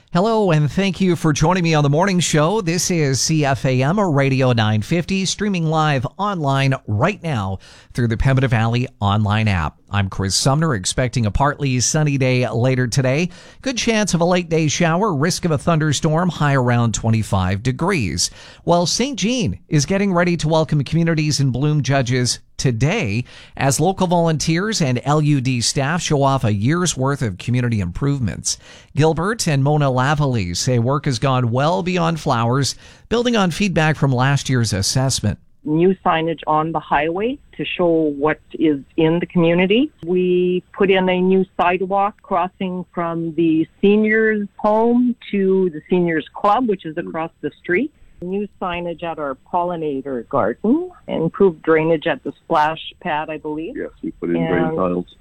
Hello, and thank you for joining me on the morning show. This is CFAM Radio 950, streaming live online right now through the Pembina Valley online app. I'm Chris Sumner, expecting a partly sunny day later today. Good chance of a late day shower, risk of a thunderstorm, high around 25 degrees. Well, St. Jean is getting ready to welcome Communities in Bloom judges today as local volunteers and LUD staff show off a year's worth of community improvements. Gilbert and Mona Lavallee say work has gone well beyond flowers, building on feedback from last year's assessment. New signage on the highway to show what is in the community. We put in a new sidewalk crossing from the seniors' home to the seniors' club, which is across the street. New signage at our pollinator garden, improved drainage at the splash pad, I believe. Yes, we put in drain tiles.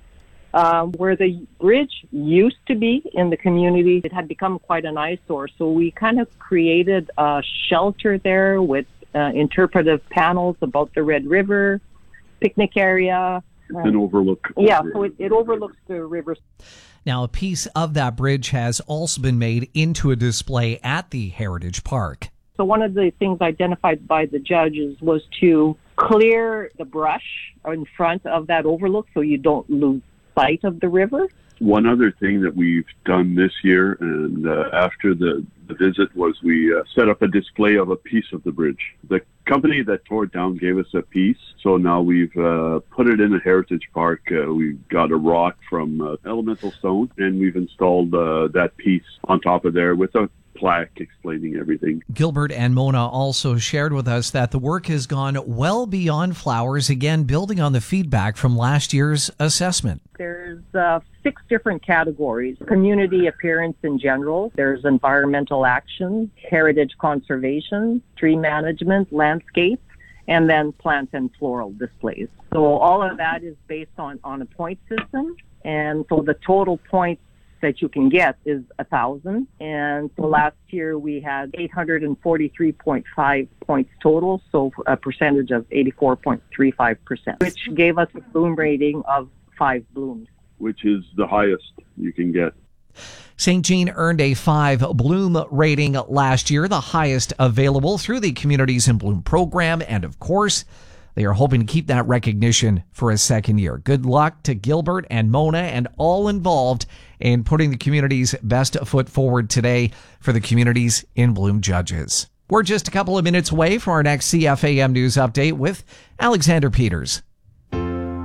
Where the bridge used to be in the community, it had become quite an eyesore. So we kind of created a shelter there with interpretive panels about the Red River, picnic area. It's an overlook. Yeah, so it overlooks the river. Now, a piece of that bridge has also been made into a display at the Heritage Park. So one of the things identified by the judges was to clear the brush in front of that overlook so you don't lose sight of the river. One other thing that we've done this year and after the visit was we set up a display of a piece of the bridge. The company that tore it down gave us a piece, so now we've put it in a heritage park. We've got a rock from Elemental Stone, and we've installed that piece on top of there with a plaque explaining everything. Gilbert and Mona also shared with us that the work has gone well beyond flowers, again building on the feedback from last year's assessment. There's 6 different categories. Community appearance in general. There's environmental action, heritage conservation, tree management, landscape, and then plant and floral displays. So all of that is based on a point system. And so the total points that you can get is 1,000. And so last year we had 843.5 points total, so a percentage of 84.35%, which gave us a bloom rating of 5 blooms. Which is the highest you can get. St. Jean earned a 5 bloom rating last year, the highest available through the Communities in Bloom program. And of course, they are hoping to keep that recognition for a second year. Good luck to Gilbert and Mona and all involved in putting the community's best foot forward today for the Communities in Bloom judges. We're just a couple of minutes away from our next CFAM News Update with Alexander Peters.